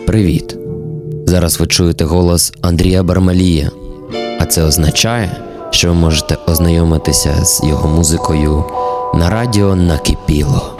Привіт! Зараз ви чуєте голос Андрія Бармалія, а це означає, що ви можете ознайомитися з його музикою на радіо «Накипіло».